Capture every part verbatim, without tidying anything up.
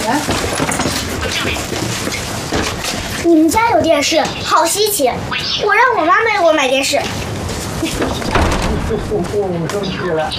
来。 你们家有电视，好稀奇！我让我妈妈给我买电视。 生气了。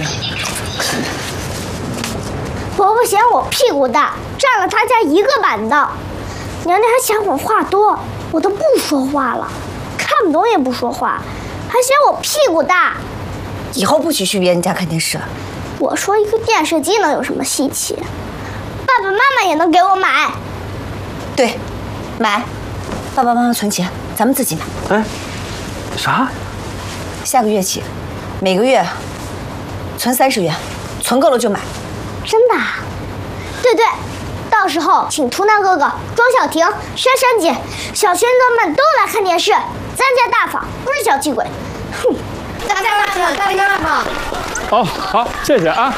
伯伯嫌我屁股大，占了他家一个板凳。娘娘还嫌我话多，我都不说话了，看不懂也不说话，还嫌我屁股大。 以后不许去别人家看电视了。 我说一个电视机能有什么稀奇？爸爸妈妈也能给我买。 对，买。爸爸妈妈存钱，咱们自己买。 哎，啥？ 下个月起，每个月存三十元，存够了就买。 真的啊？对对，到时候请图南哥哥、庄小婷、珊珊姐、小轩哥们都来看电视，咱家大方，不是小气鬼。哼，大家大方，大家大方。 哦，好，谢谢啊。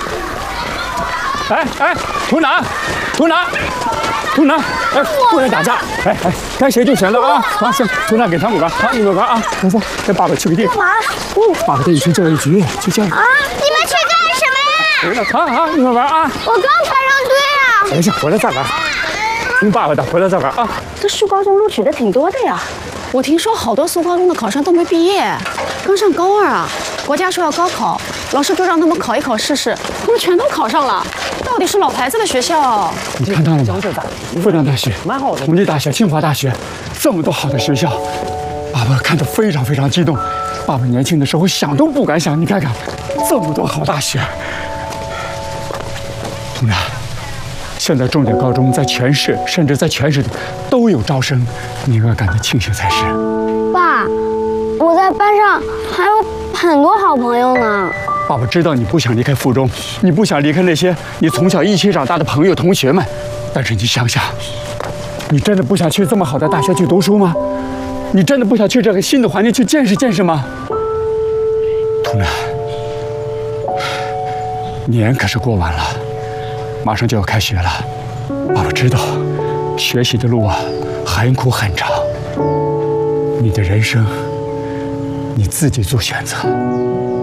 哎哎，图南，图南，图南，哎，不能打架，哎哎，该谁就谁了啊！好，行，图南给糖果干，好，你们玩啊，走走，跟爸爸去个地方。 干嘛？ 哦，爸爸带你去教育局，去教育。 啊，你们去干什么呀？ 回来，好好，你们玩啊。 我刚排上队啊。 等一下，回来再玩。听爸爸的，回来再玩啊。 这树高中录取的挺多的呀，我听说好多苏高中的考生都没毕业，刚上高二啊。国家说要高考，老师就让他们考一考试试，他们全都考上了。到底是老牌子的学校。 你看到了吗？复旦大学、同济大学、清华大学，这么多好的学校，爸爸看得非常非常激动。爸爸年轻的时候想都不敢想，你看看，这么多好大学。同志，现在重点高中在全市，甚至在全省都有招生，你应该感到庆幸才是。 爸，我在班上还有很多好朋友呢。 爸爸知道你不想离开附中，你不想离开那些你从小一起长大的朋友同学们，但是你想想，你真的不想去这么好的大学去读书吗？你真的不想去这个新的环境去见识见识吗？图南，年可是过完了，马上就要开学了。爸爸知道，学习的路啊很苦很长，你的人生你自己做选择。